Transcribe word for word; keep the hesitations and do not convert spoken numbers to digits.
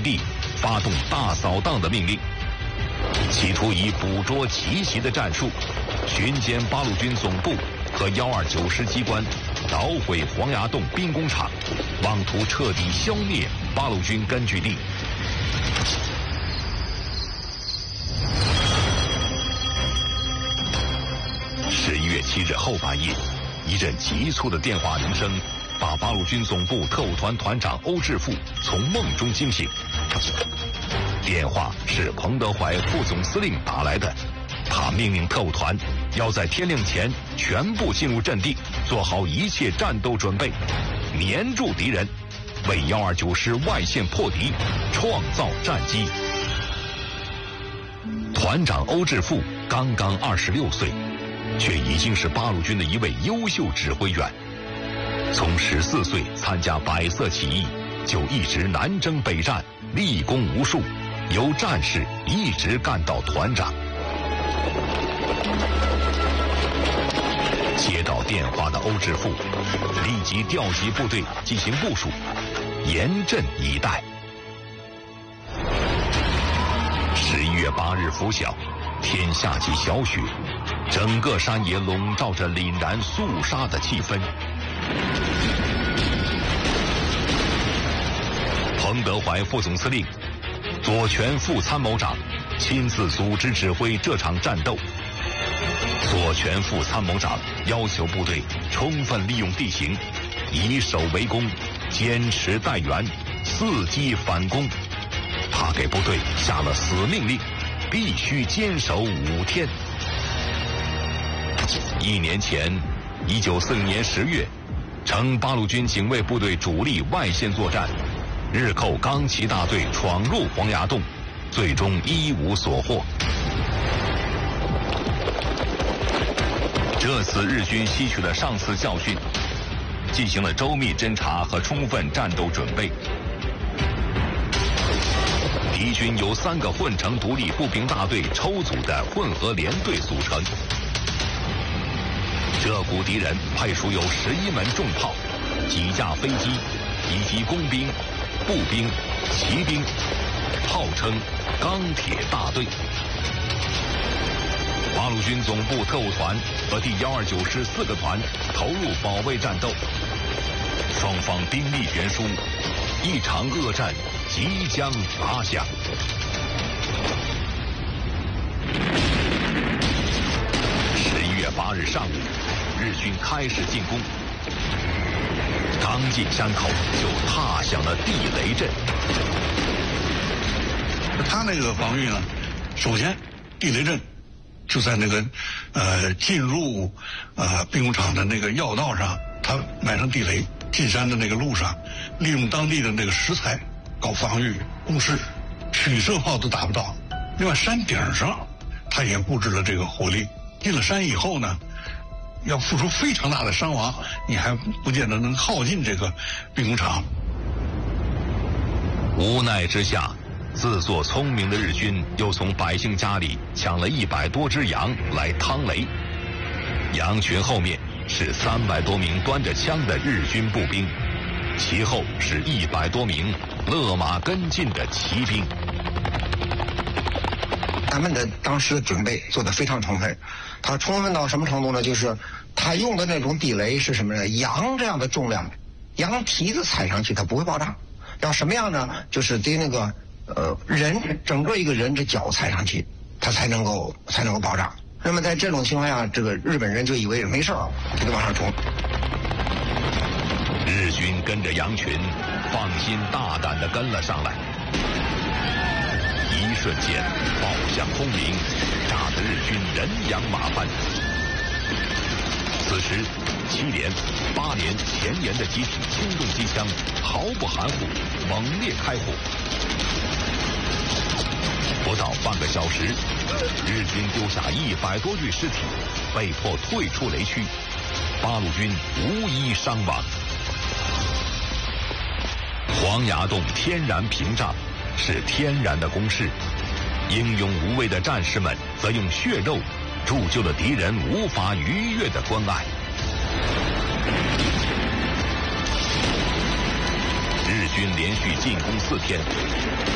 地，发动大扫荡的命令，企图以捕捉奇袭的战术，巡歼八路军总部和幺二九师机关，捣毁黄崖洞兵工厂，妄图彻底消灭八路军根据地。十一月七日后半夜，一阵急促的电话铃声把八路军总部特务团团长欧志富从梦中惊醒。电话是彭德怀副总司令打来的，他命令特务团要在天亮前全部进入阵地，做好一切战斗准备，黏住敌人，为幺二九师外线破敌创造战机。团长欧志富刚刚二十六岁，却已经是八路军的一位优秀指挥员。从十四岁参加百色起义，就一直南征北战，立功无数，由战士一直干到团长。接到电话的欧志富立即调集部队进行部署，严阵以待。十一月八日拂晓，天下起小雪，整个山野笼罩着凛然肃杀的气氛。彭德怀副总司令、左权副参谋长亲自组织指挥这场战斗。左权副参谋长要求部队充分利用地形，以守为攻，坚持待援，伺机反攻。他给部队下了死命令，必须坚守五天。一年前，一九四零年十月，乘八路军警卫部队主力外线作战，日寇钢旗大队闯入黄崖洞，最终一无所获。这次日军吸取了上次教训，进行了周密侦察和充分战斗准备。敌军由三个混成独立步兵大队抽组的混合连队组成。这股敌人配属有十一门重炮、几架飞机以及工兵、步兵、骑兵，号称钢铁大队。八路军总部特务团和第幺二九师四个团投入保卫战斗，双方兵力悬殊，一场恶战即将打响。十一月八日上午，日军开始进攻，刚进山口就踏响了地雷阵。 他那个防御呢，首先地雷阵就在那个呃进入呃兵工厂的那个要道上，他埋上地雷，进山的那个路上，利用当地的那个石材搞防御工事，取射炮都打不到。另外山顶上他也布置了这个火力，进了山以后呢，要付出非常大的伤亡，你还不见得能耗尽这个兵工厂。 无奈之下，自作聪明的日军又从百姓家里抢了一百多只羊来趟雷。羊群后面是三百多名端着枪的日军步兵，其后是一百多名勒马跟进的骑兵。 咱们的当时的准备做得非常充分，它充分到什么程度呢？就是他用的那种地雷是什么呢？羊这样的重量，羊蹄子踩上去它不会爆炸。要什么样呢？就是得那个呃人整个一个人的脚踩上去，它才能够才能够爆炸。那么在这种情况下，这个日本人就以为没事儿，就得往上冲。 日军跟着羊群，放心大胆地跟了上来。一瞬间，爆响轰鸣，炸得日军人仰马翻。此时，七连、八连、前沿的几挺轻重机枪毫不含糊，猛烈开火。不到半个小时，日军丢下一百多具尸体，被迫退出雷区，八路军无一伤亡。黄崖洞天然屏障是天然的工事，英勇无畏的战士们则用血肉铸就了敌人无法逾越的关隘。日军连续进攻四天，